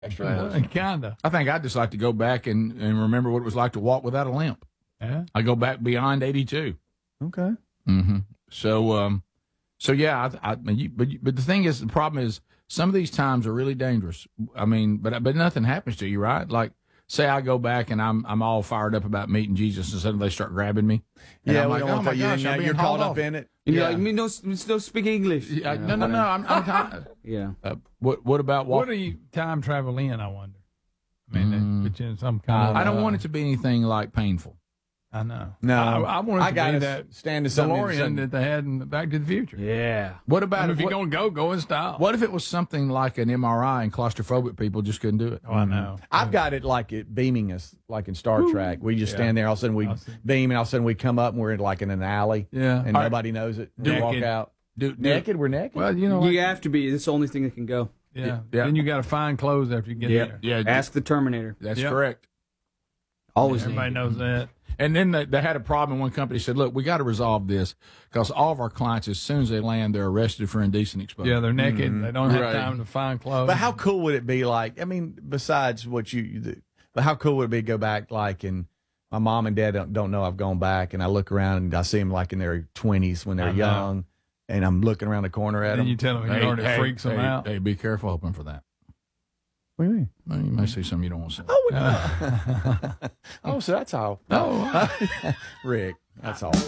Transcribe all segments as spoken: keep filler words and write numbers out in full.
Extra Uh, kinda. I think I'd just like to go back and, and remember what it was like to walk without a limp. Yeah. I go back beyond eighty-two. Okay. Mm-hmm. So, um, so yeah, I, I mean, you, but but the thing is, the problem is some of these times are really dangerous. I mean, but but nothing happens to you, right? Like, say I go back and I'm I'm all fired up about meeting Jesus, and suddenly they start grabbing me. And Yeah, I'm we like, don't oh want my that. gosh, You're, I'm you're being caught hauled up off. in it. And you're Yeah. like, me no, no speak English. Yeah, no, no, no. I'm, I'm tired. Yeah. Uh, what what about What walk? do you time travel in, I wonder? I mean, Mm. they put you in some kind of. I don't want it to be anything like painful. I know. No. I, I want it I to gotta be that stand to something DeLorean that they had in Back to the Future. Yeah. What I about mean, if if you're what, going to go, go in style. what if it was something like an M R I and claustrophobic people just couldn't do it? Oh, I know. I've got it like it beaming us, like in Star Trek. We just Yeah. stand there, all of a sudden we I'll see. beam, and all of a sudden we come up and we're in like in an alley, Yeah. and All right. nobody knows it. And we Naked. walk out Do, do, naked. We're naked. Well, you know, You like, have to be. It's the only thing that can go. yeah. Yeah. Then you got to find clothes after you get Yep. there. Yeah, Ask the Terminator. that's Yep. correct. Always. Everybody naked. knows that. And then they, they had a problem. One company said, "Look, we got to resolve this because all of our clients, as soon as they land, they're arrested for indecent exposure." Yeah, they're naked. They don't have Right. time to find clothes. But how cool would it be? Like, I mean, besides what you, the, but how cool would it be to go back? Like, and my mom and dad don't, don't know I've gone back, and I look around and I see them like in their twenties when they're I know. young, and I'm looking around the corner at then them. you tell them Hey, you already hey, freaks them hey, out. Hey, be careful open for that. What do you mean? Well, you may see something you don't want to see. Oh, no. Oh, so that's all. No. Rick, that's all.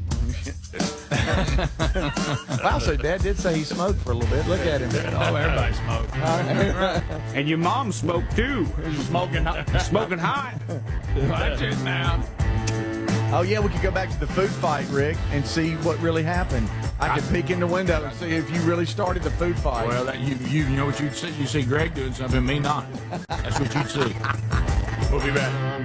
Wow, so Dad did say he smoked for a little bit. Look at him. Oh, everybody smokes. And your mom smoked too. Smoking hot. Smoking hot. Watch it now. Oh, yeah, we could go back to the food fight, Rick, and see what really happened. I could peek in the window and see if you really started the food fight. Well, that, you, you you know what you'd see? You see Greg doing something, me not. That's what you'd see. We'll be back.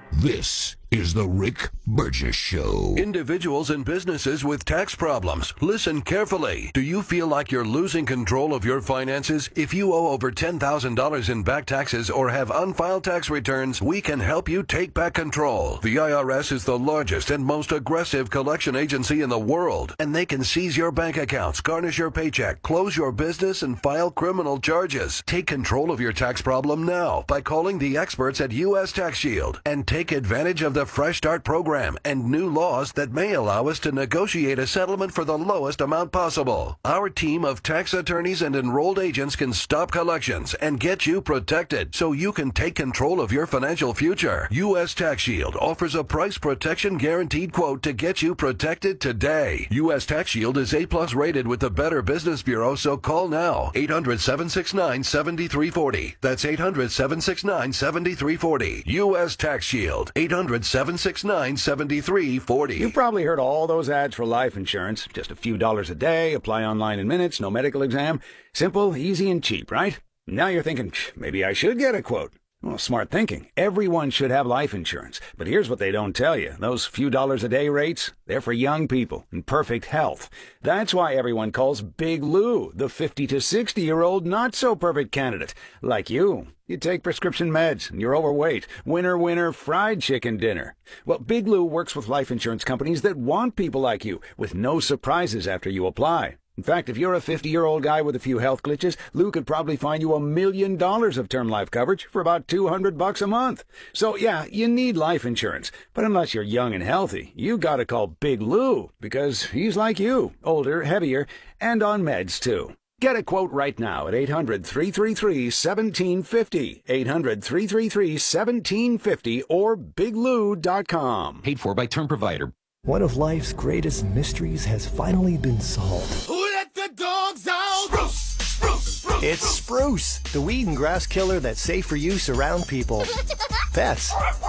This is the Rick Burgess Show. Individuals and businesses with tax problems, listen carefully. Do you feel like you're losing control of your finances? If you owe over ten thousand dollars in back taxes or have unfiled tax returns, we can help you take back control. The I R S is the largest and most aggressive collection agency in the world, and they can seize your bank accounts, garnish your paycheck, close your business, and file criminal charges. Take control of your tax problem now by calling the experts at U S Tax Shield and take advantage of the Fresh Start program and new laws that may allow us to negotiate a settlement for the lowest amount possible. Our team of tax attorneys and enrolled agents can stop collections and get you protected so you can take control of your financial future. U S Tax Shield offers a price protection guaranteed quote to get you protected today. U S Tax Shield is A plus rated with the Better Business Bureau, so call now. eight hundred, seven six nine, seven three four zero. That's eight hundred, seven six nine, seven three four zero. U S Tax Shield. eight hundred, seven six nine, seven three four zero. You've probably heard all those ads for life insurance. Just a few dollars a day, apply online in minutes, no medical exam. Simple, easy, and cheap, right? Now you're thinking, maybe I should get a quote. Well, smart thinking. Everyone should have life insurance. But here's what they don't tell you. Those few dollars a day rates, they're for young people in perfect health. That's why everyone calls Big Lou the fifty to sixty-year-old not-so-perfect candidate. Like you. You take prescription meds, and you're overweight. Winner, winner, fried chicken dinner. Well, Big Lou works with life insurance companies that want people like you, with no surprises after you apply. In fact, if you're a fifty-year-old guy with a few health glitches, Lou could probably find you a million dollars of term life coverage for about two hundred bucks a month. So yeah, you need life insurance. But unless you're young and healthy, you gotta call Big Lou, because he's like you, older, heavier, and on meds too. Get a quote right now at eight hundred, three three three, one seven five zero, eight hundred, three three three, one seven five zero, or big lou dot com. Paid for by term provider. One of life's greatest mysteries has finally been solved. Who let the dogs out? Spruce, spruce, spruce. It's Spruce, the weed and grass killer that's safe for use around people, pets,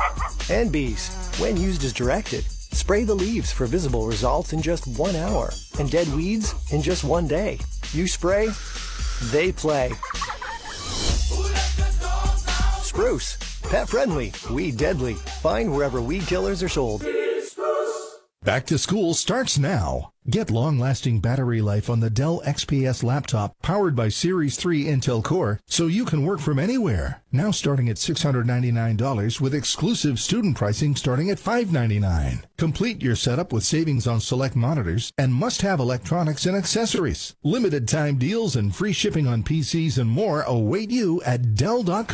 and bees. When used as directed, spray the leaves for visible results in just one hour, and dead weeds in just one day. You spray, they play. Spruce, pet friendly, weed deadly. Find wherever weed killers are sold. Back to school starts now. Get long-lasting battery life on the Dell X P S laptop powered by Series three Intel Core so you can work from anywhere. Now starting at six hundred ninety-nine dollars with exclusive student pricing starting at five hundred ninety-nine dollars. Complete your setup with savings on select monitors and must-have electronics and accessories. Limited time deals and free shipping on P Cs and more await you at Dell dot com.